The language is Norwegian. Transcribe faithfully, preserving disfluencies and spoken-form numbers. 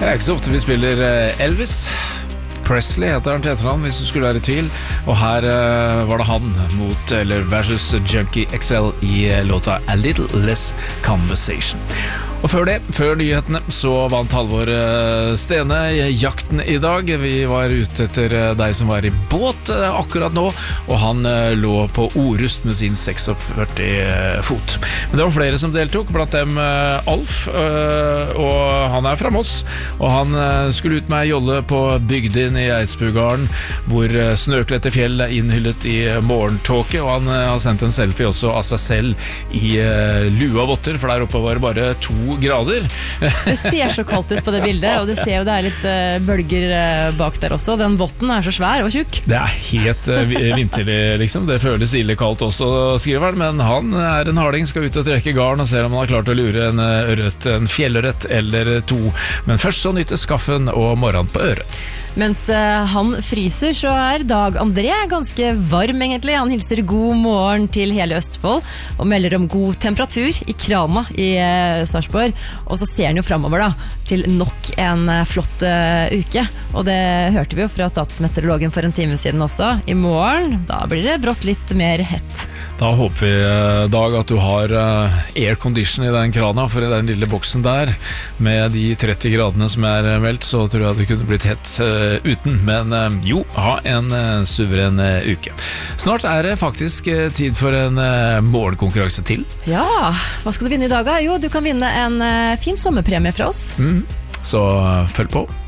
Det er ikke så ofte vi spiller Elvis. Presley heter han til etternavn, hvis du skulle være i tvil. Og her uh, var det han mot, eller versus Junkie X L i låta A Little Less Conversation. Og før det, før nyhetene, så vant Halvor Stene jakten i dag. Vi var ute etter deg som var i båt akkurat nå, og han lå på Orust med sin førtiseks fot. Men det var flere som deltok, blant dem Alf, og han er fra Moss, og han skulle ut med jolle på Bygdin i Eidsbugarden, hvor snøklette fjell er innhyllet i morgentåke, og han har sendt en selfie også av seg selv i lua votter, for der oppe var det bare to grader. Det ser så kaldt ut på det bildet, og du ser jo det er litt uh, bølger uh, bak der også. Den votten er så svær og tjukk. Det er helt uh, vinterlig, liksom. Det føles ille kaldt også, skriver han, men han er en harding, skal ut og trekke garn og ser om han har klart å lure en ørret, en fjellørret eller to. Men først så nyter skaffen og morgenen på øret. Mens uh, han fryser, så er Dag André ganske varm egentlig. Han hilser god morgen til hele Østfold og melder om god temperatur i krana i uh, Sarpsborg. Og så ser han jo fremover da, til nok en uh, flott uh, uke. Og det hørte vi jo fra statsmeteorologen for en time siden også. I morgen, da blir det brått litt mer hett. Da håper vi, uh, Dag, at du har uh, aircondition i den krana, for i den lille boksen der, med de tretti gradene som er meldt, så tror jeg det kunne blitt hett uh, uten, men jo, ha en suveren uke. Snart er det faktisk tid for en morgenkonkurranse til. Ja, hva skal du vinne i dag? Jo, du kan vinne en fin sommerpremie fra oss. Mm. Så følg på.